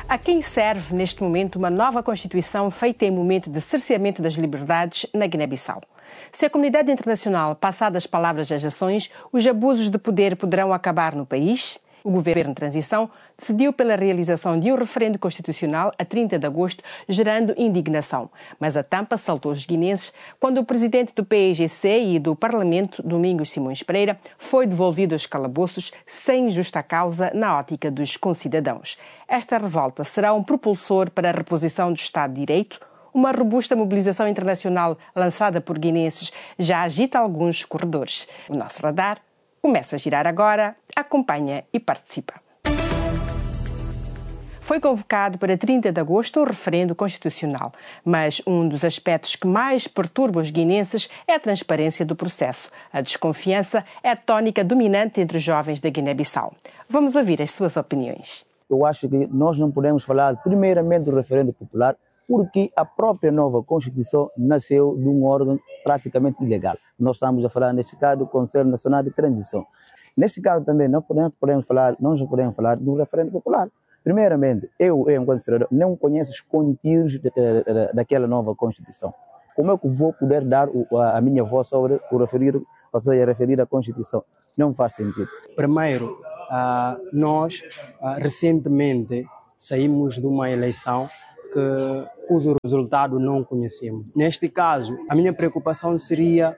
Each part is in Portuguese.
A quem serve, neste momento, uma nova Constituição feita em momento de cerceamento das liberdades na Guiné-Bissau? Se a comunidade internacional passar das palavras às ações, os abusos de poder poderão acabar no país? O governo de transição decidiu pela realização de um referendo constitucional a 30 de agosto, gerando indignação. Mas a tampa saltou os guinenses quando o presidente do PAIGC e do Parlamento, Domingos Simões Pereira, foi devolvido aos calabouços sem justa causa na ótica dos concidadãos. Esta revolta será um propulsor para a reposição do Estado de Direito? Uma robusta mobilização internacional lançada por guinenses já agita alguns corredores. O nosso radar começa a girar agora, acompanha e participa. Foi convocado para 30 de agosto o referendo constitucional, mas um dos aspectos que mais perturba os guinenses é a transparência do processo. A desconfiança é a tónica dominante entre os jovens da Guiné-Bissau. Vamos ouvir as suas opiniões. Eu acho que nós não podemos falar primeiramente do referendo popular, porque a própria nova Constituição nasceu de um órgão praticamente ilegal. Nós estamos a falar, nesse caso, do Conselho Nacional de Transição. Nesse caso também, não podemos falar do referendo popular. Primeiramente, eu, enquanto cidadão, não conheço os conteúdos daquela nova Constituição. Como é que vou poder dar a minha voz sobre referir à Constituição? Não faz sentido. Primeiro, nós recentemente saímos de uma eleição cujo resultado não conhecemos. Neste caso, a minha preocupação seria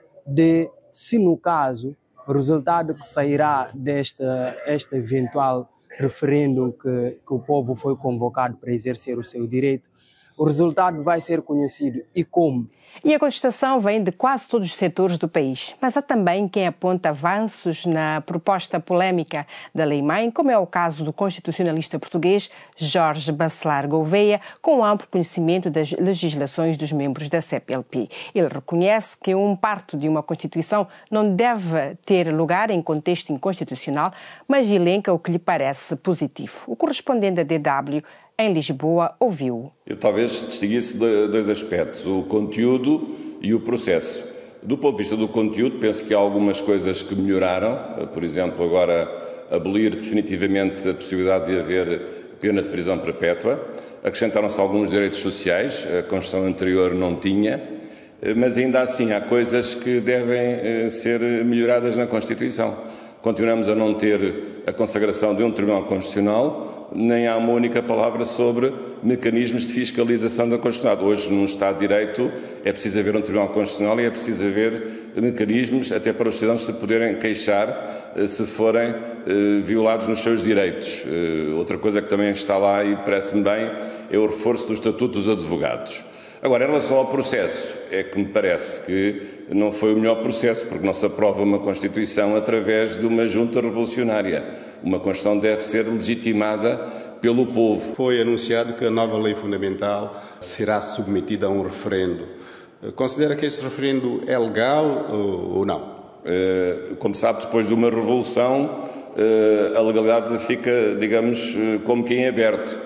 se no caso, o resultado que sairá deste eventual referendo que o povo foi convocado para exercer o seu direito, o resultado vai ser conhecido e como? E a contestação vem de quase todos os setores do país. Mas há também quem aponta avanços na proposta polémica da Lei-Mãe, como é o caso do constitucionalista português Jorge Bacelar Gouveia, com amplo conhecimento das legislações dos membros da CPLP. Ele reconhece que um parto de uma Constituição não deve ter lugar em contexto inconstitucional, mas elenca o que lhe parece positivo. O correspondente da DW em Lisboa ouviu. Eu talvez distinguisse dois aspectos, o conteúdo e o processo. Do ponto de vista do conteúdo, penso que há algumas coisas que melhoraram, por exemplo, agora abolir definitivamente a possibilidade de haver pena de prisão perpétua, acrescentaram-se alguns direitos sociais, a Constituição anterior não tinha, mas ainda assim há coisas que devem ser melhoradas na Constituição. Continuamos a não ter a consagração de um Tribunal Constitucional, nem há uma única palavra sobre mecanismos de fiscalização da Constituição. Hoje, num Estado de Direito, é preciso haver um Tribunal Constitucional e é preciso haver mecanismos até para os cidadãos se poderem queixar se forem violados nos seus direitos. Outra coisa que também está lá e parece-me bem é o reforço do Estatuto dos Advogados. Agora, em relação ao processo, é que me parece que não foi o melhor processo, porque não se aprova uma Constituição através de uma junta revolucionária. Uma Constituição deve ser legitimada pelo povo. Foi anunciado que a nova lei fundamental será submetida a um referendo. Considera que este referendo é legal ou não? Como sabe, depois de uma revolução, a legalidade fica, digamos, como que em aberto.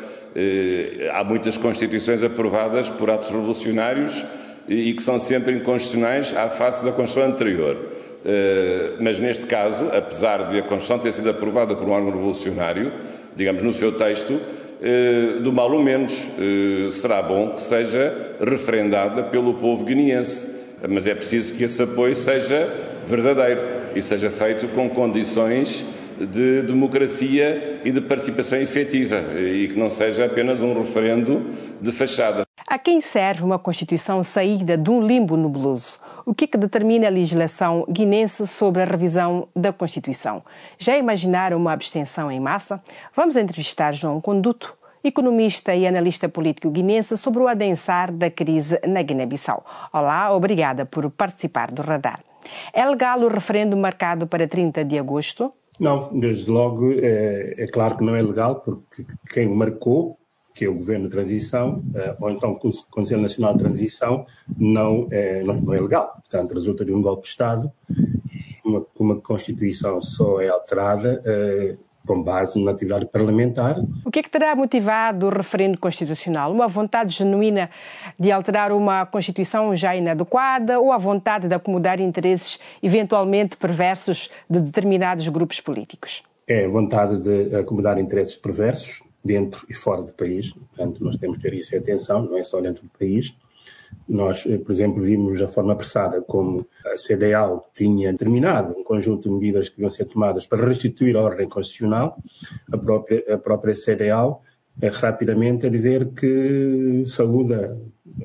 Há muitas Constituições aprovadas por atos revolucionários e que são sempre inconstitucionais à face da Constituição anterior. Mas neste caso, apesar de a Constituição ter sido aprovada por um órgão revolucionário, digamos no seu texto, do mal ou menos, será bom que seja referendada pelo povo guineense. Mas é preciso que esse apoio seja verdadeiro e seja feito com condições de democracia e de participação efetiva e que não seja apenas um referendo de fachada. A quem serve uma Constituição saída de um limbo nebuloso? O que é que determina a legislação guinense sobre a revisão da Constituição? Já imaginaram uma abstenção em massa? Vamos entrevistar João Conduto, economista e analista político guinense, sobre o adensar da crise na Guiné-Bissau. Olá, obrigada por participar do Radar. É legal o referendo marcado para 30 de agosto? Não, desde logo é claro que não é legal, porque quem marcou, que é o Governo de Transição, ou então o Conselho Nacional de Transição, não é legal. Portanto, resulta de um golpe de Estado e uma Constituição só é alterada com base na atividade parlamentar. O que é que terá motivado o referendo constitucional? Uma vontade genuína de alterar uma Constituição já inadequada ou a vontade de acomodar interesses eventualmente perversos de determinados grupos políticos? É a vontade de acomodar interesses perversos dentro e fora do país. Portanto, nós temos que ter isso em atenção, não é só dentro do país. Nós, por exemplo, vimos a forma apressada como a CEDEAO tinha determinado um conjunto de medidas que deviam ser tomadas para restituir a ordem constitucional. A própria CEDEAO rapidamente a dizer que saúda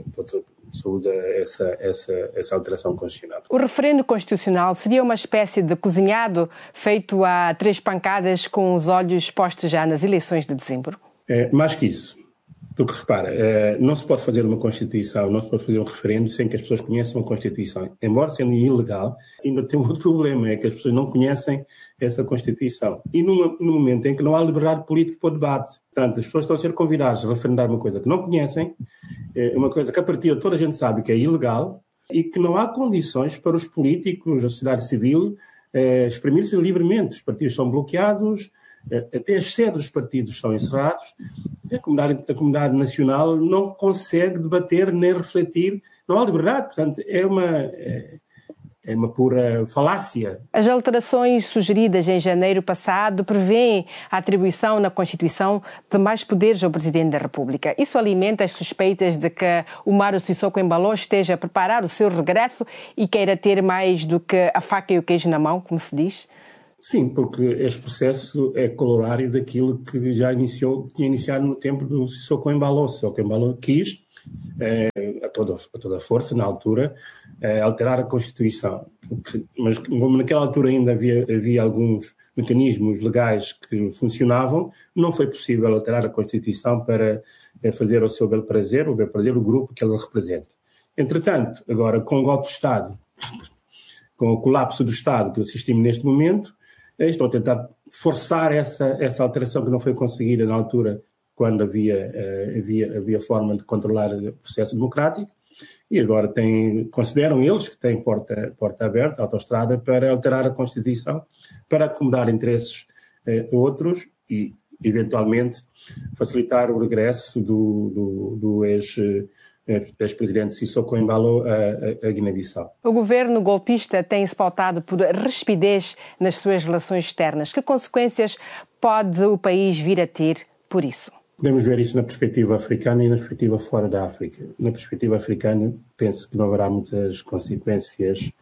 essa alteração constitucional. O referendo constitucional seria uma espécie de cozinhado feito a 3 pancadas com os olhos postos já nas eleições de dezembro? Mais que isso. Porque, repara, não se pode fazer uma Constituição, não se pode fazer um referendo sem que as pessoas conheçam a Constituição. Embora sendo ilegal, ainda tem outro problema, é que as pessoas não conhecem essa Constituição. E no momento em que não há liberdade política para o debate. Portanto, as pessoas estão a ser convidadas a referendar uma coisa que não conhecem, uma coisa que a partir de toda a gente sabe que é ilegal e que não há condições para os políticos, a sociedade civil, exprimir-se livremente. Os partidos são bloqueados, até as sedes dos partidos são encerrados. A comunidade nacional não consegue debater nem refletir, não há liberdade. Portanto, é uma pura falácia. As alterações sugeridas em janeiro passado prevêem a atribuição na Constituição de mais poderes ao Presidente da República. Isso alimenta as suspeitas de que Umaro Sissoko Embalo esteja a preparar o seu regresso e queira ter mais do que a faca e o queijo na mão, como se diz? Sim, porque este processo é corolário daquilo que tinha iniciado no tempo do Sissoko Embalo. Sissoko Embalo quis, a toda a força, na altura, alterar a Constituição. Mas como naquela altura ainda havia alguns mecanismos legais que funcionavam, não foi possível alterar a Constituição para fazer ao seu bel prazer o grupo que ele representa. Entretanto, agora com o golpe de Estado, com o colapso do Estado que assistimos neste momento, estão a tentar forçar essa alteração que não foi conseguida na altura, quando havia forma de controlar o processo democrático, e agora consideram eles que têm porta aberta, autoestrada, para alterar a Constituição, para acomodar interesses outros e, eventualmente, facilitar o regresso do ex-presidente Sissoko Embalo a Guiné-Bissau. O governo golpista tem-se pautado por rispidez nas suas relações externas. Que consequências pode o país vir a ter por isso? Podemos ver isso na perspectiva africana e na perspectiva fora da África. Na perspectiva africana, penso que não haverá muitas consequências,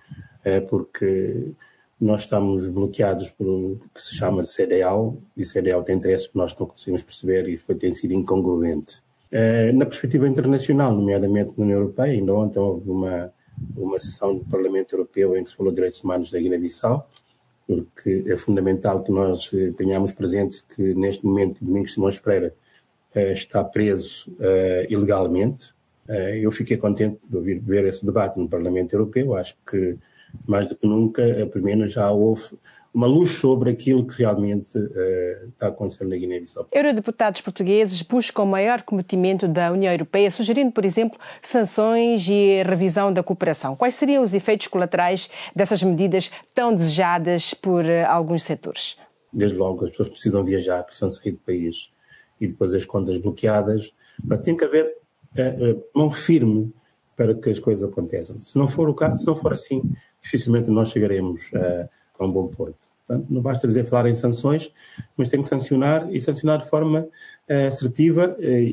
porque nós estamos bloqueados pelo que se chama de CEDEAO, e CEDEAO tem interesses que nós não conseguimos perceber e tem sido incongruente. Na perspectiva internacional, nomeadamente na União Europeia, ainda ontem houve uma sessão do Parlamento Europeu em que se falou de direitos humanos da Guiné-Bissau, porque é fundamental que nós tenhamos presente que neste momento Domingos Simões Pereira está preso ilegalmente. Eu fiquei contente de ver esse debate no Parlamento Europeu. Acho que, mais do que nunca, pelo menos já houve uma luz sobre aquilo que realmente está acontecendo na Guiné-Bissau. Eurodeputados portugueses buscam o maior comprometimento da União Europeia, sugerindo, por exemplo, sanções e revisão da cooperação. Quais seriam os efeitos colaterais dessas medidas tão desejadas por alguns setores? Desde logo, as pessoas precisam viajar, precisam sair do país, e depois as contas bloqueadas. Tem que haver mão firme para que as coisas aconteçam. Se não for o caso, se não for assim, dificilmente nós chegaremos a um bom porto. Portanto, não basta falar em sanções, mas tem que sancionar de forma assertiva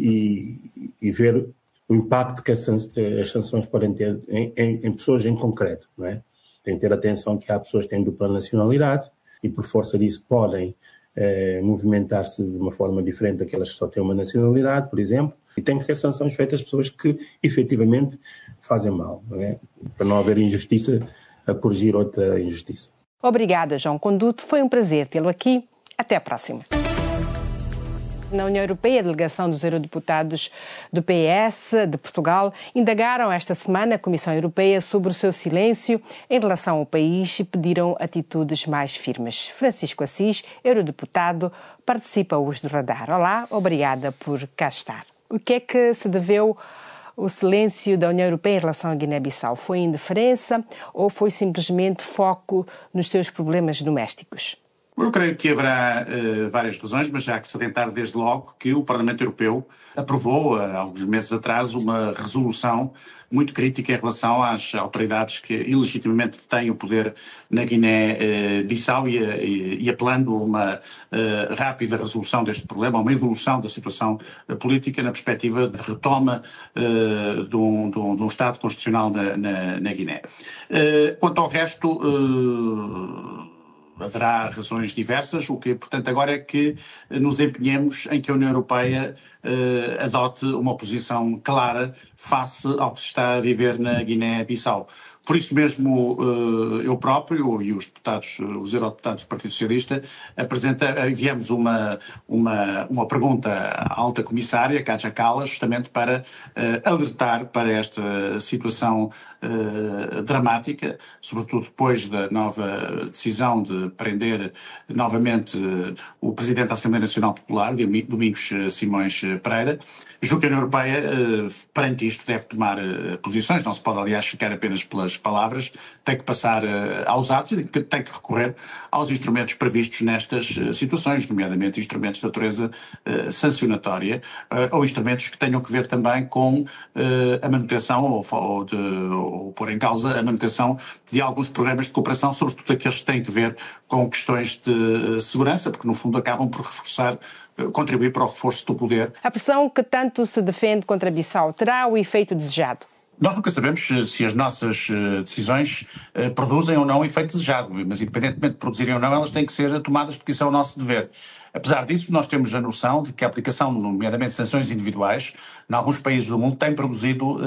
e ver o impacto que as sanções podem ter em pessoas em concreto. Não é? Tem que ter atenção que há pessoas que têm dupla nacionalidade e por força disso podem movimentar-se de uma forma diferente daquelas que só têm uma nacionalidade, por exemplo, e tem que ser sanções feitas às pessoas que efetivamente fazem mal, não é? Para não haver injustiça a corrigir outra injustiça. Obrigada, João Conduto. Foi um prazer tê-lo aqui. Até a próxima. Na União Europeia, a delegação dos eurodeputados do PS de Portugal indagaram esta semana a Comissão Europeia sobre o seu silêncio em relação ao país e pediram atitudes mais firmes. Francisco Assis, eurodeputado, participa hoje do Radar. Olá, obrigada por cá estar. O que é que se deveu o silêncio da União Europeia em relação à Guiné-Bissau? Foi indiferença ou foi simplesmente foco nos seus problemas domésticos? Eu creio que haverá várias razões, mas já há que salientar desde logo que o Parlamento Europeu aprovou, há alguns meses atrás, uma resolução muito crítica em relação às autoridades que ilegitimamente detêm o poder na Guiné-Bissau e apelando a uma rápida resolução deste problema, a uma evolução da situação política na perspectiva de retoma de um Estado constitucional na Guiné. Quanto ao resto, haverá razões diversas. O que é importante agora é que nos empenhemos em que a União Europeia adote uma posição clara face ao que se está a viver na Guiné-Bissau. Por isso mesmo, eu próprio e os eurodeputados do Partido Socialista enviamos uma pergunta à alta comissária, Kaja Kallas, justamente para alertar para esta situação dramática, sobretudo depois da nova decisão de prender novamente o Presidente da Assembleia Nacional Popular, Domingos Simões Pereira. Julgo que a União Europeia, perante isto, deve tomar posições, não se pode, aliás, ficar apenas pelas palavras, tem que passar aos atos e tem que recorrer aos instrumentos previstos nestas situações, nomeadamente instrumentos de natureza sancionatória ou instrumentos que tenham que ver também com a manutenção ou pôr em causa a manutenção de alguns programas de cooperação, sobretudo aqueles que têm que ver com questões de segurança, porque no fundo acabam por contribuir para o reforço do poder. A pressão que tanto se defende contra Bissau terá o efeito desejado? Nós nunca sabemos se as nossas decisões produzem ou não o efeito desejado, mas independentemente de produzirem ou não, elas têm que ser tomadas porque isso é o nosso dever. Apesar disso, nós temos a noção de que a aplicação, nomeadamente de sanções individuais, em alguns países do mundo, tem produzido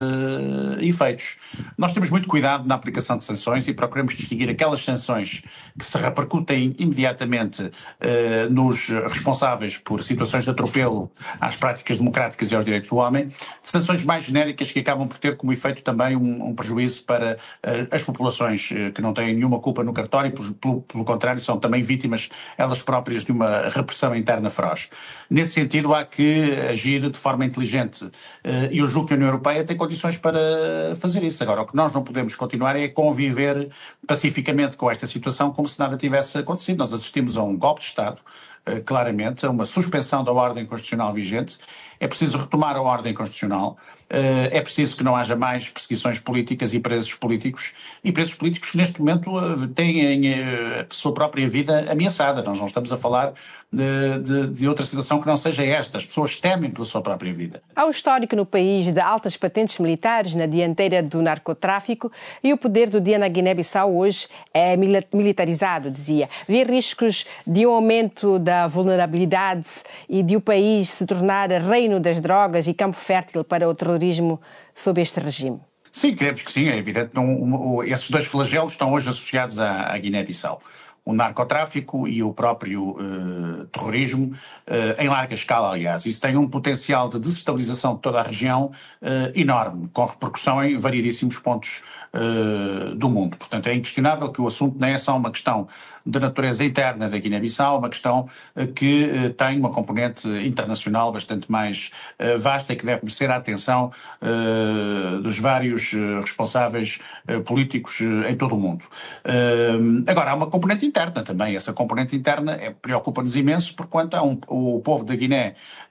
efeitos. Nós temos muito cuidado na aplicação de sanções e procuramos distinguir aquelas sanções que se repercutem imediatamente nos responsáveis por situações de atropelo às práticas democráticas e aos direitos do homem, de sanções mais genéricas que acabam por ter como efeito também um prejuízo para as populações que não têm nenhuma culpa no cartório, pelo contrário, são também vítimas elas próprias de uma repressão interna feroz. Nesse sentido, há que agir de forma inteligente e eu julgo que a União Europeia tem condições para fazer isso. Agora, o que nós não podemos continuar é conviver pacificamente com esta situação como se nada tivesse acontecido. Nós assistimos a um golpe de Estado, claramente, a uma suspensão da ordem constitucional vigente. É preciso retomar a ordem constitucional, é preciso que não haja mais perseguições políticas e presos políticos que neste momento têm a sua própria vida ameaçada. Nós não estamos a falar de outra situação que não seja esta. As pessoas temem pela sua própria vida. Há um histórico no país de altas patentes militares na dianteira do narcotráfico e o poder do dia na Guiné-Bissau hoje é militarizado, dizia. Vê riscos de um aumento da vulnerabilidade e de o país se tornar reino das drogas e campo fértil para o terrorismo sob este regime? Sim, creemos que sim. É evidente que esses dois flagelos estão hoje associados à Guiné-Bissau. O narcotráfico e o próprio terrorismo, em larga escala, aliás. Isso tem um potencial de desestabilização de toda a região enorme, com repercussão em variedíssimos pontos do mundo. Portanto, é inquestionável que o assunto não é só uma questão de natureza interna da Guiné-Bissau, uma questão que tem uma componente internacional bastante mais vasta e que deve merecer a atenção dos vários responsáveis políticos em todo o mundo. Agora, há uma componente interna também. Essa componente interna preocupa-nos imenso, porquanto há o povo da Guiné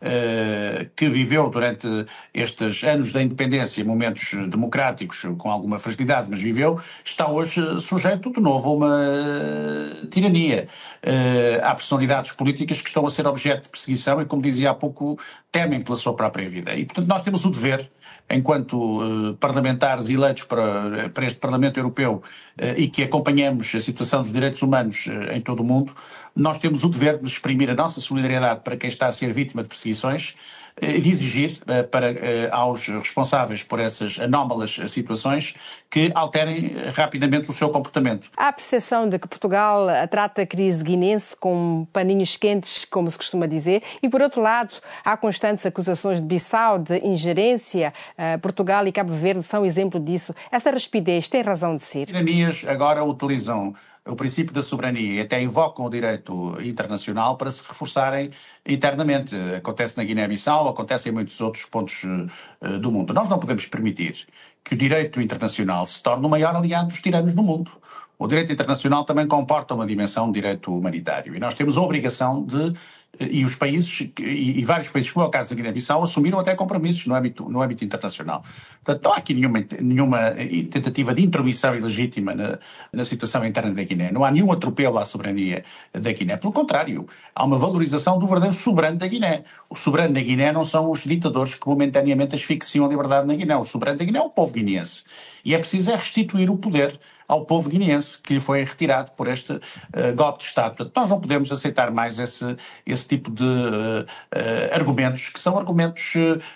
que viveu durante estes anos da independência, momentos democráticos com alguma fragilidade, mas viveu, está hoje sujeito de novo a uma tirania. Há personalidades políticas que estão a ser objeto de perseguição e, como dizia há pouco, temem pela sua própria vida. E, portanto, nós temos o dever, enquanto parlamentares eleitos para este Parlamento Europeu e que acompanhamos a situação dos direitos humanos em todo o mundo, nós temos o dever de exprimir a nossa solidariedade para quem está a ser vítima de perseguições e de exigir aos responsáveis por essas anómalas situações que alterem rapidamente o seu comportamento. Há a percepção de que Portugal trata a crise guinense com paninhos quentes, como se costuma dizer, e por outro lado há constantes acusações de Bissau, de ingerência. Portugal e Cabo Verde são exemplo disso. Essa rapidez tem razão de ser? As tiranias agora utilizam o princípio da soberania e até invocam o direito direito internacional para se reforçarem internamente. Acontece na Guiné-Bissau, acontece em muitos outros pontos do mundo. Nós não podemos permitir que o direito internacional se torne o maior aliado dos tiranos no mundo. O direito internacional também comporta uma dimensão de direito humanitário e nós temos a obrigação de, e os países, e vários países, como é o caso da Guiné-Bissau, assumiram até compromissos no âmbito internacional. Portanto, não há aqui nenhuma tentativa de intromissão ilegítima na situação interna da Guiné. Não há nenhum atropelo à soberania da Guiné. Pelo contrário, há uma valorização do verdadeiro soberano da Guiné. O soberano da Guiné não são os ditadores que momentaneamente asfixiam a liberdade na Guiné. O soberano da Guiné é o povo guineense. E é preciso restituir o poder ao povo guineense, que lhe foi retirado por este golpe de Estado. Portanto, nós não podemos aceitar mais esse tipo de argumentos, que são argumentos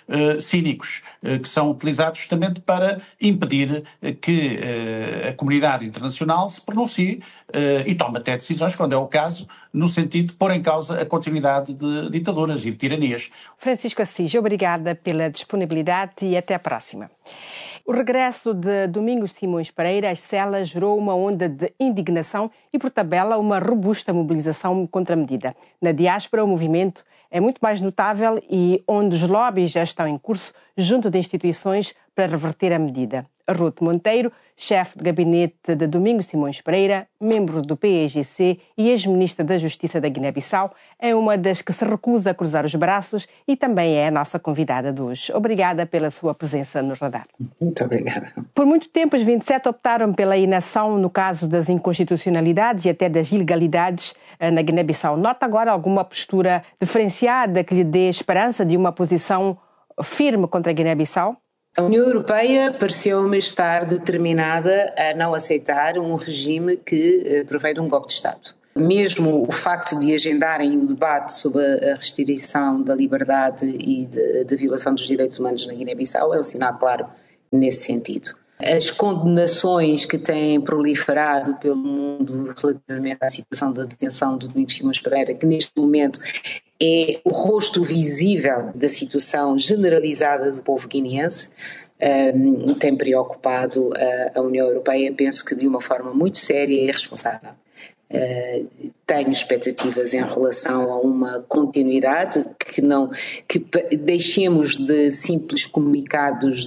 cínicos, que são utilizados justamente para impedir que a comunidade internacional se pronuncie e tome até decisões, quando é o caso, no sentido de pôr em causa a continuidade de ditaduras e de tiranias. Francisco Assis, obrigada pela disponibilidade e até a próxima. O regresso de Domingos Simões Pereira às celas gerou uma onda de indignação e, por tabela, uma robusta mobilização contra a medida. Na diáspora, o movimento é muito mais notável e onde os lobbies já estão em curso junto de instituições para reverter a medida. Ruth Monteiro, chefe de gabinete de Domingos Simões Pereira, membro do PAIGC e ex-ministra da Justiça da Guiné-Bissau, é uma das que se recusa a cruzar os braços e também é a nossa convidada de hoje. Obrigada pela sua presença no Radar. Muito obrigada. Por muito tempo, os 27 optaram pela inação no caso das inconstitucionalidades e até das ilegalidades na Guiné-Bissau. Nota agora alguma postura diferenciada que lhe dê esperança de uma posição firme contra a Guiné-Bissau? A União Europeia pareceu-me estar determinada a não aceitar um regime que provém de um golpe de Estado. Mesmo o facto de agendarem o debate sobre a restrição da liberdade e de violação dos direitos humanos na Guiné-Bissau é um sinal claro nesse sentido. As condenações que têm proliferado pelo mundo relativamente à situação da detenção do Domingos Simões Pereira, que neste momento é o rosto visível da situação generalizada do povo guineense, tem preocupado a União Europeia, penso que de uma forma muito séria e responsável. Tenho expectativas em relação a uma continuidade, que deixemos de simples comunicados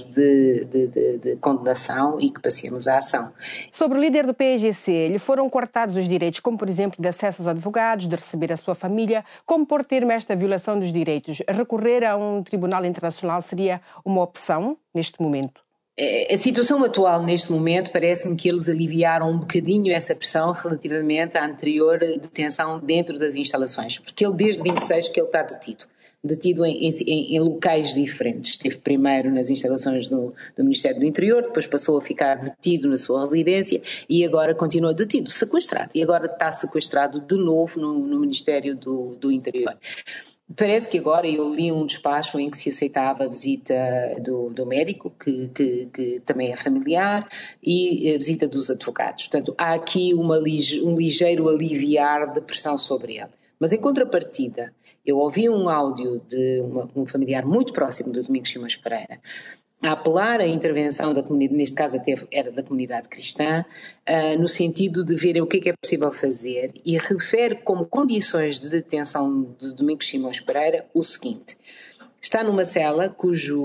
de condenação e que passemos à ação. Sobre o líder do PAIGC, lhe foram cortados os direitos, como por exemplo de acesso aos advogados, de receber a sua família. Como pôr termo a esta violação dos direitos? Recorrer a um tribunal internacional seria uma opção neste momento? A situação atual neste momento parece-me que eles aliviaram um bocadinho essa pressão relativamente à anterior detenção dentro das instalações, porque ele desde 26 que ele está detido em locais diferentes. Esteve primeiro nas instalações do Ministério do Interior, depois passou a ficar detido na sua residência e agora continua detido, sequestrado, e agora está sequestrado de novo no Ministério do Interior. Parece que agora eu li um despacho em que se aceitava a visita do médico, que também é familiar, e a visita dos advogados. Portanto, há aqui um ligeiro aliviar de pressão sobre ele. Mas em contrapartida, eu ouvi um áudio de um familiar muito próximo de Domingos Simões Pereira, a apelar à intervenção da comunidade, neste caso até era da comunidade cristã, no sentido de ver o que é possível fazer, e refere como condições de detenção de Domingos Simões Pereira o seguinte: está numa cela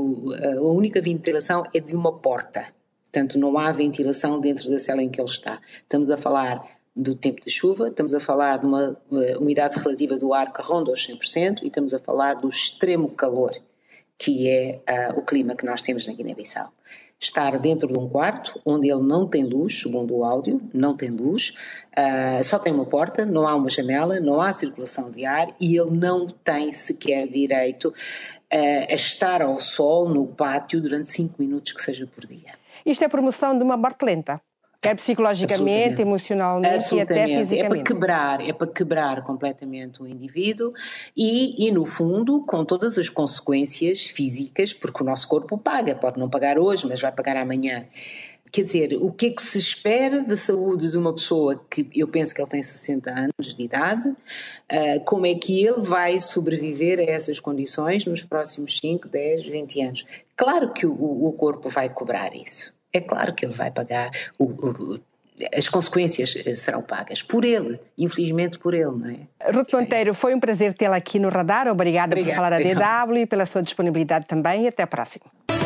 a única ventilação é de uma porta, portanto não há ventilação dentro da cela em que ele está. Estamos a falar do tempo de chuva, estamos a falar de uma umidade relativa do ar que ronda os 100% e estamos a falar do extremo calor, que é o clima que nós temos na Guiné-Bissau. Estar dentro de um quarto onde ele não tem luz, segundo o áudio, não tem luz, só tem uma porta, não há uma janela, não há circulação de ar e ele não tem sequer direito a estar ao sol no pátio durante 5 minutos que seja por dia. Isto é promoção de uma morte lenta? Quer psicologicamente, emocionalmente e até fisicamente. É para quebrar completamente o indivíduo e, no fundo, com todas as consequências físicas, porque o nosso corpo paga, pode não pagar hoje, mas vai pagar amanhã. Quer dizer, o que é que se espera da saúde de uma pessoa que eu penso que ele tem 60 anos de idade? Como é que ele vai sobreviver a essas condições nos próximos 5, 10, 20 anos? Claro que o corpo vai cobrar isso. É claro que ele vai pagar. as consequências serão pagas por ele, infelizmente por ele, não é? Ruth Monteiro, foi um prazer tê-la aqui no Radar. Obrigada por falar à DW e pela sua disponibilidade também. Até a próxima.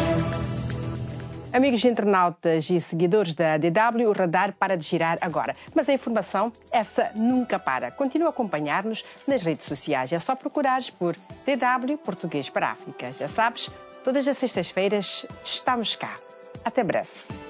Amigos internautas e seguidores da DW, o Radar para de girar agora. Mas a informação, essa nunca para. Continua a acompanhar-nos nas redes sociais. É só procurares por DW Português para a África. Já sabes, todas as sextas-feiras estamos cá. Até breve.